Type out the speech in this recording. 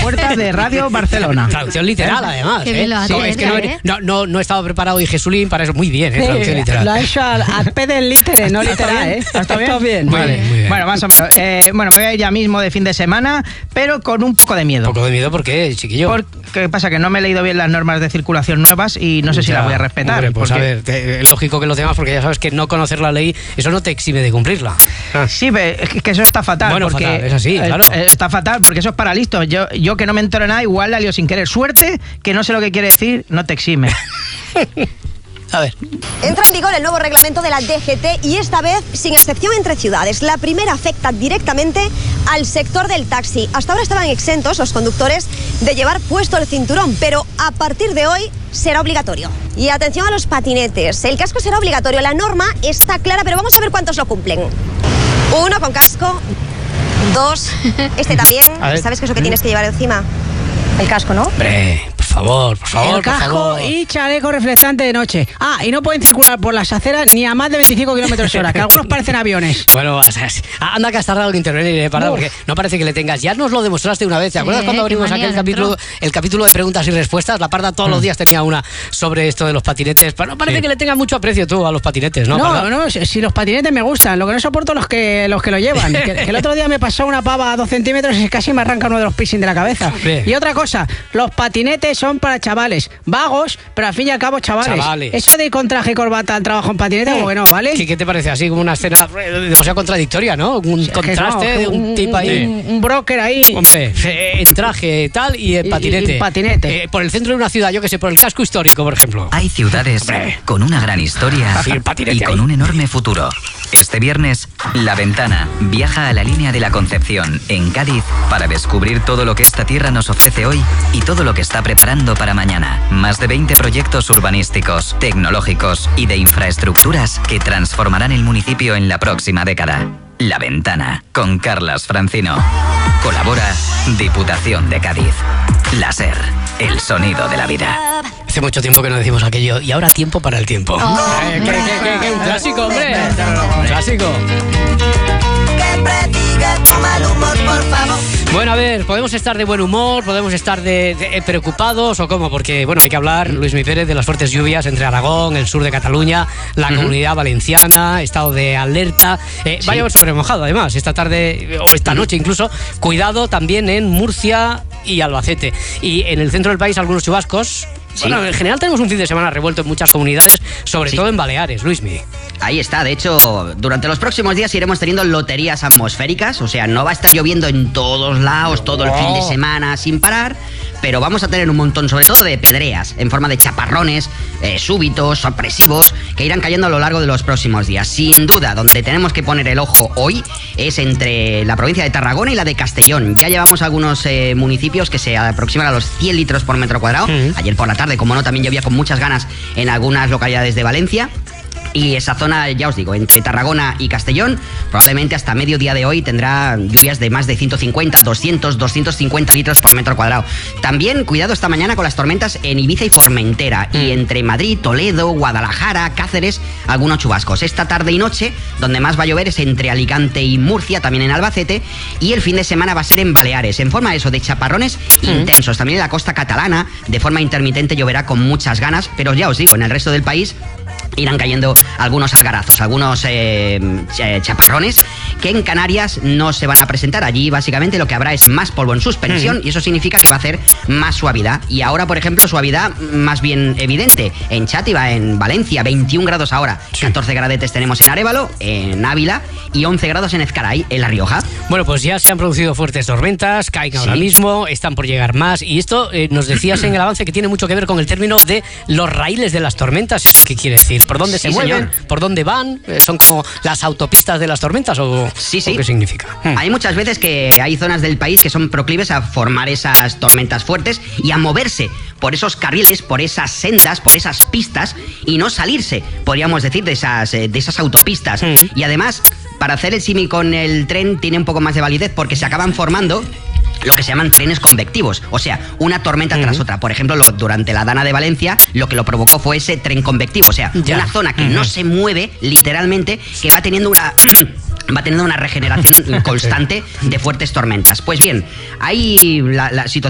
puerta de Radio Barcelona. Traducción literal, además. Qué bien lo hace, Es que no he estado preparado y Jesulín para eso. Muy bien, traducción literal. Lo ha hecho al pie del litere, no literal, ¿eh? ¿Está bien? Vale, muy bien. Bueno, más o menos. Bueno, me voy a ir ya mismo de fin de semana, pero con un poco de miedo. ¿Un poco de miedo por qué, chiquillo? ¿Qué pasa? Que no me he leído bien las normas de circulación nuevas y no sé si las voy a respetar. Hombre, pues a ver, es lógico que los demás, porque ya sabes que no conocer la ley, eso no te exime de cumplirla. Sí, es que eso está fatal. Bueno, porque fatal, es así, claro. Está fatal, porque eso es para listos. Yo que no me entero nada, igual la lío sin querer. Suerte, que no sé lo que quiere decir, no te exime. A ver. Entra en vigor el nuevo reglamento de la DGT y esta vez sin excepción entre ciudades. La primera afecta directamente al sector del taxi. Hasta ahora estaban exentos los conductores de llevar puesto el cinturón, pero a partir de hoy será obligatorio. Y atención a los patinetes. El casco será obligatorio. La norma está clara, pero vamos a ver cuántos lo cumplen. 1 con casco. 2. Este también. ¿Sabes qué es lo que tienes que llevar encima? El casco, ¿no? Hombre, por favor, el casco y chaleco reflectante de noche. Y no pueden circular por las aceras ni a más de 25 km/h, que algunos parecen aviones. Bueno, anda que has tardado en intervenir, Parda, porque no parece que le tengas. Ya nos lo demostraste una vez. ¿Te acuerdas cuando abrimos aquel capítulo de preguntas y respuestas? La Parda todos los días tenía una sobre esto de los patinetes. Pero no parece que le tengas mucho aprecio tú a los patinetes, ¿no? No, si los patinetes me gustan. Lo que no soporto los que lo llevan. que el otro día me pasó una pava a 2 centímetros y casi me arranca uno de los piercing de la cabeza. Bien. Y otra cosa, los patinetes son para chavales, vagos, pero al fin y al cabo chavales. Eso de ir con traje y corbata al trabajo en patinete, como que no, ¿vale? ¿Qué te parece? Así como una escena demasiado contradictoria, ¿no? Un contraste de un tipo ahí. Un broker ahí. Hombre, en traje tal y en patinete. Y patinete. Por el centro de una ciudad, yo que sé, por el casco histórico, por ejemplo. Hay ciudades con una gran historia y con un enorme futuro. Este viernes, La Ventana viaja a la línea de la Concepción, en Cádiz, para descubrir todo lo que esta tierra nos ofrece hoy y todo lo que está preparando para mañana. Más de 20 proyectos urbanísticos, tecnológicos y de infraestructuras que transformarán el municipio en la próxima década. La Ventana, con Carlas Francino. Colabora Diputación de Cádiz. Láser, el sonido de la vida. Hace mucho tiempo que no decimos aquello. Y ahora tiempo para el tiempo. ¿Qué? Un clásico, hombre. Un clásico. Bueno, a ver, podemos estar de buen humor, podemos estar de preocupados o cómo, porque bueno, hay que hablar, Luismi Pérez, de las fuertes lluvias entre Aragón, el sur de Cataluña, la Comunidad Valenciana, estado de alerta. Va a llover sobre mojado, además, esta tarde o esta noche incluso. Cuidado también en Murcia y Albacete. Y en el centro del país algunos chubascos. Sí. Bueno, en general tenemos un fin de semana revuelto en muchas comunidades, sobre todo en Baleares, Luismi. Ahí está, de hecho, durante los próximos días iremos teniendo loterías atmosféricas, o sea, no va a estar lloviendo en todos lados todo el fin de semana sin parar, pero vamos a tener un montón, sobre todo de pedreas, en forma de chaparrones súbitos, sorpresivos, que irán cayendo a lo largo de los próximos días. Sin duda, donde tenemos que poner el ojo hoy es entre la provincia de Tarragona y la de Castellón. Ya llevamos algunos municipios que se aproximan a los 100 litros por metro cuadrado. Ayer por la tarde, como no, también llovía con muchas ganas en algunas localidades de Valencia. Y esa zona, ya os digo, entre Tarragona y Castellón, probablemente hasta mediodía de hoy tendrá lluvias de más de 150, 200, 250 litros por metro cuadrado. También, cuidado esta mañana con las tormentas en Ibiza y Formentera. Y entre Madrid, Toledo, Guadalajara, Cáceres, algunos chubascos. Esta tarde y noche, donde más va a llover es entre Alicante y Murcia, también en Albacete. Y el fin de semana va a ser en Baleares, en forma de chaparrones intensos. También en la costa catalana, de forma intermitente, lloverá con muchas ganas. Pero ya os digo, en el resto del país irán cayendo algunos algarazos, algunos chaparrones que en Canarias no se van a presentar. Allí básicamente lo que habrá es más polvo en suspensión y eso significa que va a hacer más suavidad. Y ahora, por ejemplo, suavidad más bien evidente en Chátiva, en Valencia, 21 grados ahora, 14 gradetes tenemos en Arévalo, en Ávila y 11 grados en Ezcaray, en La Rioja. Bueno, pues ya se han producido fuertes tormentas, caen ahora mismo, están por llegar más. Y esto nos decías en el avance que tiene mucho que ver con el término de los raíles de las tormentas. ¿Esto qué quiere decir? ¿Por dónde se mueven? Señor. ¿Por dónde van? ¿Son como las autopistas de las tormentas o qué significa? Hay muchas veces que hay zonas del país que son proclives a formar esas tormentas fuertes y a moverse por esos carriles, por esas sendas, por esas pistas y no salirse, podríamos decir, de esas autopistas. Y además, para hacer el símil con el tren, tiene un poco más de validez porque se acaban formando lo que se llaman trenes convectivos, o sea, una tormenta tras otra. Por ejemplo, durante la Dana de Valencia, lo que lo provocó fue ese tren convectivo, o sea, una zona que no se mueve, literalmente, que va teniendo una regeneración constante de fuertes tormentas. Pues bien, hay la situación